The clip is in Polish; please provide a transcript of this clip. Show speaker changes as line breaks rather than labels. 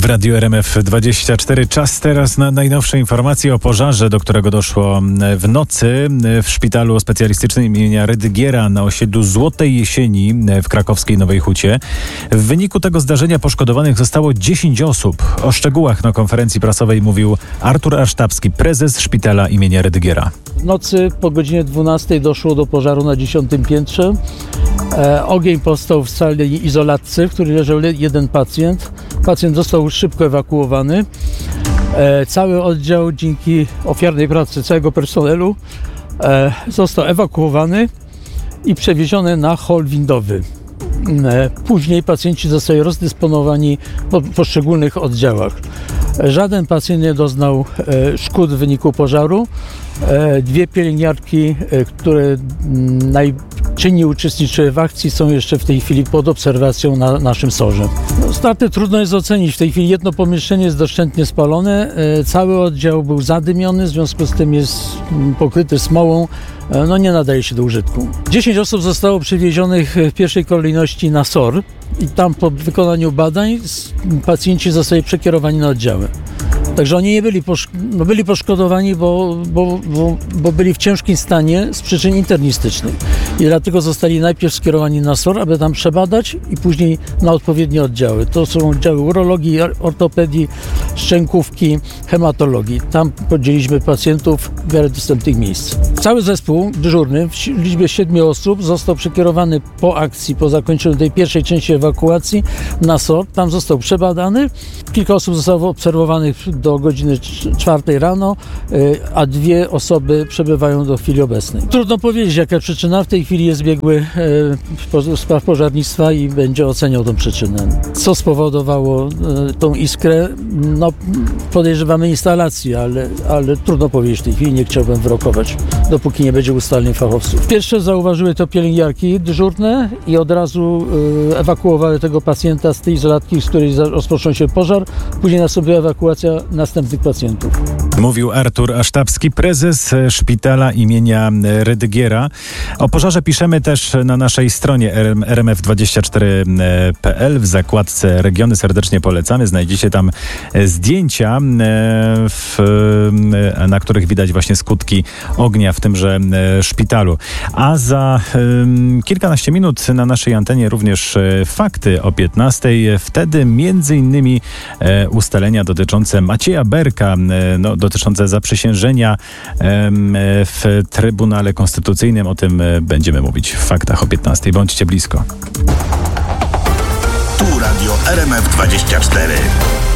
W Radiu RMF24 czas teraz na najnowsze informacje o pożarze, do którego doszło w nocy w szpitalu specjalistycznym imienia Rydygiera na osiedlu Złotej Jesieni w krakowskiej Nowej Hucie. W wyniku tego zdarzenia poszkodowanych zostało 10 osób. O szczegółach na konferencji prasowej mówił Artur Asztabski, prezes szpitala imienia Rydygiera.
W nocy po godzinie 12 doszło do pożaru na 10. piętrze. Ogień powstał w sali izolatce, w której leżał jeden pacjent. Pacjent został szybko ewakuowany. Cały oddział dzięki ofiarnej pracy całego personelu został ewakuowany i przewieziony na hol windowy. Później pacjenci zostali rozdysponowani po poszczególnych oddziałach. Żaden pacjent nie doznał szkód w wyniku pożaru. Dwie pielęgniarki, które najczynniej uczestniczyły w akcji, są jeszcze w tej chwili pod obserwacją na naszym SOR-ze. Straty trudno jest ocenić. W tej chwili jedno pomieszczenie jest doszczętnie spalone. Cały oddział był zadymiony, w związku z tym jest pokryty smołą. Nie nadaje się do użytku. 10 osób zostało przewiezionych w pierwszej kolejności na SOR i tam po wykonaniu badań pacjenci zostali przekierowani na oddziały. Także oni nie byli poszkodowani, bo byli w ciężkim stanie z przyczyn internistycznych. I dlatego zostali najpierw skierowani na SOR, aby tam przebadać i później na odpowiednie oddziały. To są oddziały urologii, ortopedii, szczękówki, hematologii. Tam podzieliliśmy pacjentów w miarę dostępnych miejsc. Cały zespół dyżurny w liczbie 7 osób został przekierowany po akcji, po zakończeniu tej pierwszej części ewakuacji na SOR. Tam został przebadany. Kilka osób zostało obserwowanych do godziny 4 rano, a 2 osoby przebywają do chwili obecnej. Trudno powiedzieć, jaka przyczyna. W tej chwili jest biegły spraw pożarnictwa i będzie oceniał tę przyczynę. Co spowodowało tą iskrę? Podejrzewamy instalację, ale trudno powiedzieć w tej chwili. Nie chciałbym wyrokować, dopóki nie będzie ustaleń fachowców. Pierwsze zauważyły to pielęgniarki dyżurne i od razu ewakuowały tego pacjenta z tej izolatki, z której rozpoczął się pożar. Później nastąpiła ewakuacja następnych pacjentów.
Mówił Artur Asztabski, prezes szpitala imienia Rydygiera. O pożarze piszemy też na naszej stronie rmf24.pl w zakładce Regiony. Serdecznie polecamy. Znajdziecie tam zdjęcia, na których widać właśnie skutki ognia w tymże szpitalu. A za kilkanaście minut na naszej antenie również fakty o 15. Wtedy między innymi ustalenia dotyczące Macieja Berka, dotyczące zaprzysiężenia w Trybunale Konstytucyjnym. O tym będziemy mówić w faktach o 15. Bądźcie blisko.
Tu Radio RMF24.